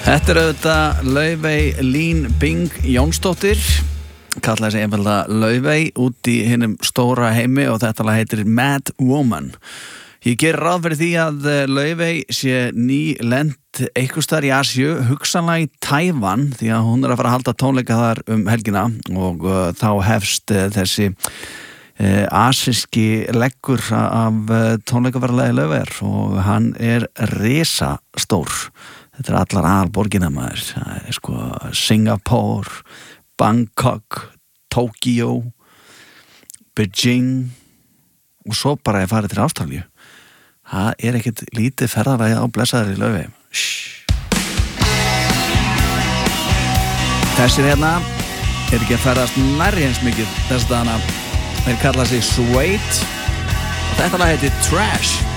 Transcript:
Þetta auðvitað Laufey Lín Bing Jónsdóttir, kallaði sig einfalda Laufey út í hinum stóra heimi og þetta lag heitir Mad Woman. Ég gerir ráð fyrir því að Laufey sé nýlent einhvers staðar í Asíu, hugsanlega í Tævan, því að hún að fara að halda tónleika þar helgina og þá hefst þessi asíski leggur af tónleikaverðalagi Laufeyjar og hann risastór. Þetta allar aðalborgina maður, það sko Singapore, Bangkok, Tokyo, Beijing og svo bara ég farið til Ástralíu. Það ekkert lítið ferðalagi á blessaðri Laufey. Þessir hérna ekki að ferðast nærri eins mikið þess dagana. Þeir kalla sig Suede og þetta lag heitir Trash.